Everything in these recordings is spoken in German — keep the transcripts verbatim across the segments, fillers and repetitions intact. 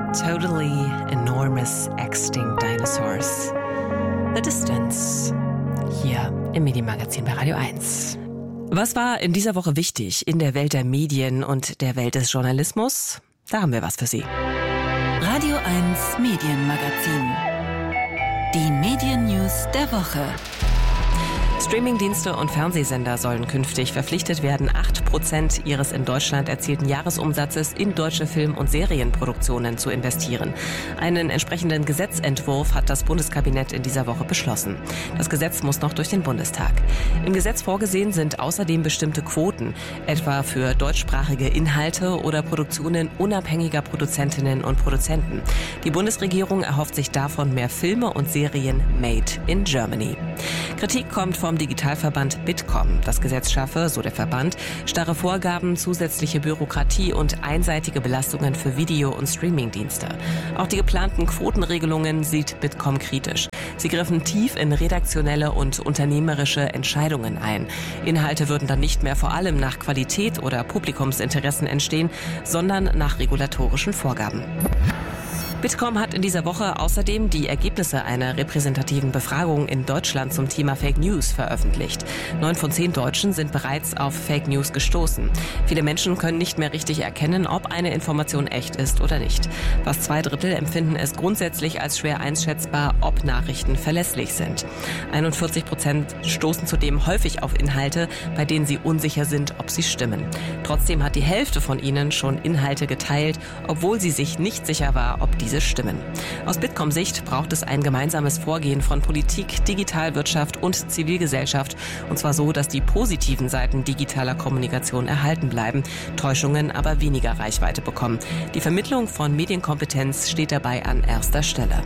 Totally enormous extinct dinosaurs. The Distance. Hier im Medienmagazin bei Radio eins. Was war in dieser Woche wichtig in der Welt der Medien und der Welt des Journalismus? Da haben wir was für Sie. Radio eins Medienmagazin. Die Medien-News der Woche. Streamingdienste und Fernsehsender sollen künftig verpflichtet werden, acht Prozent ihres in Deutschland erzielten Jahresumsatzes in deutsche Film- und Serienproduktionen zu investieren. Einen entsprechenden Gesetzentwurf hat das Bundeskabinett in dieser Woche beschlossen. Das Gesetz muss noch durch den Bundestag. Im Gesetz vorgesehen sind außerdem bestimmte Quoten, etwa für deutschsprachige Inhalte oder Produktionen unabhängiger Produzentinnen und Produzenten. Die Bundesregierung erhofft sich davon mehr Filme und Serien made in Germany. Kritik kommt vom Digitalverband Bitkom. Das Gesetz schaffe, so der Verband, starre Vorgaben, zusätzliche Bürokratie und einseitige Belastungen für Video- und Streamingdienste. Auch die geplanten Quotenregelungen sieht Bitkom kritisch. Sie griffen tief in redaktionelle und unternehmerische Entscheidungen ein. Inhalte würden dann nicht mehr vor allem nach Qualität oder Publikumsinteressen entstehen, sondern nach regulatorischen Vorgaben. Bitkom hat in dieser Woche außerdem die Ergebnisse einer repräsentativen Befragung in Deutschland zum Thema Fake News veröffentlicht. Neun von zehn Deutschen sind bereits auf Fake News gestoßen. Viele Menschen können nicht mehr richtig erkennen, ob eine Information echt ist oder nicht. Fast zwei Drittel empfinden es grundsätzlich als schwer einschätzbar, ob Nachrichten verlässlich sind. einundvierzig Prozent stoßen zudem häufig auf Inhalte, bei denen sie unsicher sind, ob sie stimmen. Trotzdem hat die Hälfte von ihnen schon Inhalte geteilt, obwohl sie sich nicht sicher war, ob diese stimmen. Aus Bitkom-Sicht braucht es ein gemeinsames Vorgehen von Politik, Digitalwirtschaft und Zivilgesellschaft. Und zwar so, dass die positiven Seiten digitaler Kommunikation erhalten bleiben, Täuschungen aber weniger Reichweite bekommen. Die Vermittlung von Medienkompetenz steht dabei an erster Stelle.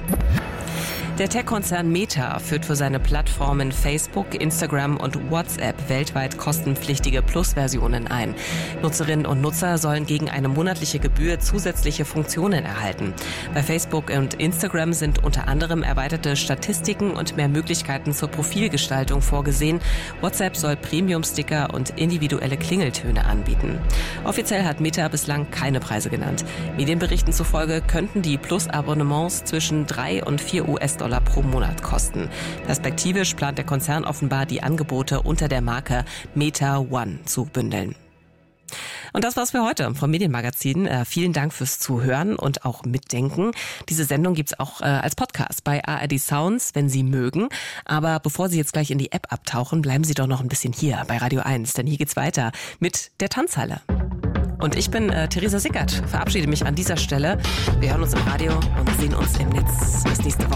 Der Tech-Konzern Meta führt für seine Plattformen Facebook, Instagram und WhatsApp weltweit kostenpflichtige Plus-Versionen ein. Nutzerinnen und Nutzer sollen gegen eine monatliche Gebühr zusätzliche Funktionen erhalten. Bei Facebook und Instagram sind unter anderem erweiterte Statistiken und mehr Möglichkeiten zur Profilgestaltung vorgesehen. WhatsApp soll Premium-Sticker und individuelle Klingeltöne anbieten. Offiziell hat Meta bislang keine Preise genannt. Medienberichten zufolge könnten die Plus-Abonnements zwischen drei und vier US-Dollar pro Monat kosten. Perspektivisch plant der Konzern offenbar, die Angebote unter der Marke Meta One zu bündeln. Und das war's für heute vom Medienmagazin. Äh, vielen Dank fürs Zuhören und auch Mitdenken. Diese Sendung gibt's auch äh, als Podcast bei A R D Sounds, wenn Sie mögen. Aber bevor Sie jetzt gleich in die App abtauchen, bleiben Sie doch noch ein bisschen hier bei Radio eins, denn hier geht's weiter mit der Tanzhalle. Und ich bin äh, Theresa Sickert, verabschiede mich an dieser Stelle. Wir hören uns im Radio und sehen uns im Netz. Bis nächste Woche.